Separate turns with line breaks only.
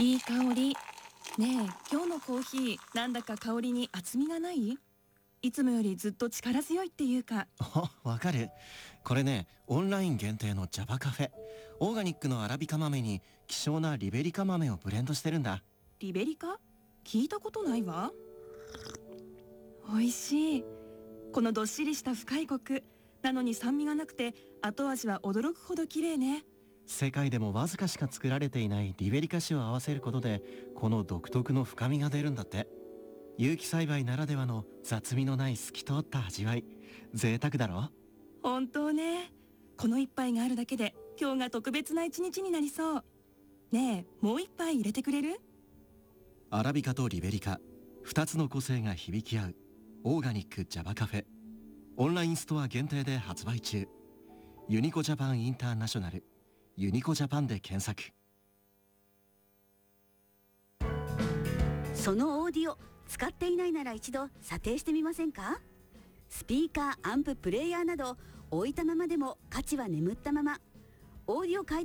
いい香り。ねえ、今日のコーヒーなんだか香りに厚みがない？いつもよりずっと力強いっていうか。
わかる。これね、オンライン限定の Java カフェ。オーガニックのアラビカ豆に希少なリベリカ豆をブレンドしてるんだ。
リベリカ？聞いたことないわ。美味しい。このどっしりした深いコクなのに酸味がなくて後味は驚くほど綺麗ね。
世界でもわずかしか作られていないリベリカ種を合わせることで、この独特の深みが出るんだって。有機栽培ならではの雑味のない透き通った味わい。贅沢だろ？
本当ね。この一杯があるだけで今日が特別な一日になりそう。ねえ、もう一杯入れてくれる？
アラビカとリベリカ、2つの個性が響き合うオーガニック Java カフェ。オンラインストア限定で発売中。ユニコジャパンインターナショナル、ユニコジャパンで検索。
そのオーディオ使っていないなら一度査定してみませんか？スピーカー、アンプ、プレイヤーなど置いたままでも価値は眠ったまま。オーディオ買